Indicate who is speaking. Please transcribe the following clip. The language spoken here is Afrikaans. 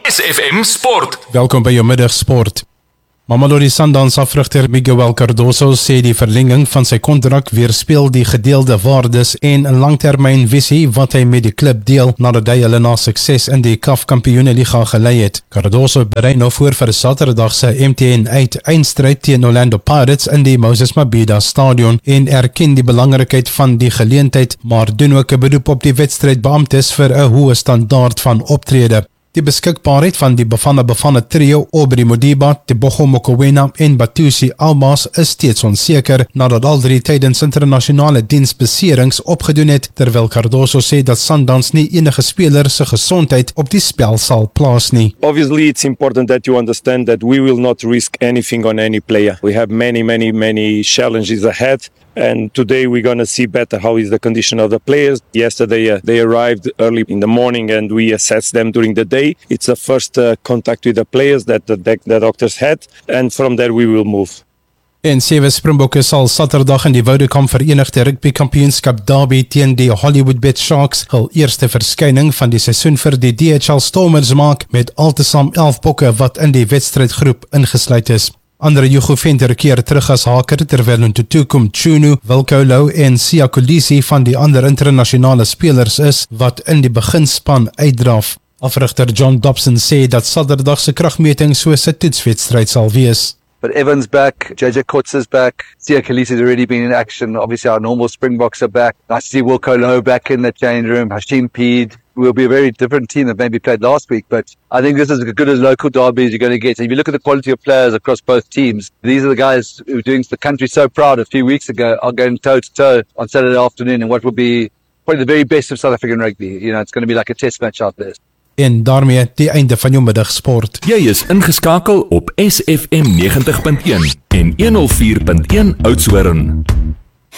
Speaker 1: SFM Sport.
Speaker 2: Welkom by jou middagsport. Mamelodi Sundowns afrigter Miguel Cardoso sê die verlenging van sy kontrak weerspieël die gedeelde waardes en 'n langtermynvisie wat hy met die klub deel nadat hy hulle na sukses in die CAF Kampioenenliga gelei het. Cardoso berei nou voor vir Saterdag se MTN 8 eindstryd teen Orlando Pirates in die Moses Mabhida Stadion en erken die belangrikheid van die geleentheid, maar doen ook 'n beroep op die wedstrydbeamptes vir 'n hoë standaard van optrede. Die beskikbaarheid van die Bafana trio Aubrey Modiba, Tebogo Mokoena en Batusi Almas is steeds onseker nadat al drie tydens internasionale diensbeserings opgedoen het, terwyl Cardoso sê dat Sundowns nie enige speler se gesondheid op die spel sal plaas nie.
Speaker 3: Obviously, it's important that you understand that we will not risk anything on any player. We have many challenges ahead. And today we're going to see better how is the condition of the players. Yesterday they arrived early in the morning and we assessed them during the day. It's the first contact with the players that the doctors had, and from there we will move.
Speaker 2: En 7 Springbokke sal Saterdag in die Woudekamp Verenigde Rugby Kampioenskap derby teen die Hollywood Sharks hul eerste verskyning van die seisoen vir die DHL Stormers maak met altesaam 11 bokke wat in die wedstrydgroep ingesluit is. Andre Hugo Venter keer terug as haker terwyl Ntutukum Chunu, Wilkolo en Sia Kolisi van die ander internasionale spelers is wat in die beginspan uitdraf. Afrigter John Dobson sê dat Saterdag se kragmeting soos 'n toetswedstryd sal wees.
Speaker 4: But Evans back, JJ Coates is back, Sia Kolisi has already been in action, obviously our normal Springboks are back. Nice to see Wilkolo back in the change room, Hashim Peed. Will be a very different team that maybe played last week, but I think this is as good as local derby as you're going to get. If you look at the quality of players across both teams, these are the guys who are doing the country so proud a few weeks ago are going toe-to-toe on Saturday afternoon in what will be probably the very best of South African rugby. You know, it's going to be like a test match out there.
Speaker 2: En daarmee die einde van jou middagsport.
Speaker 1: Jy is ingeskakel op SFM 90.1 en 104.1 Oudtshoorn.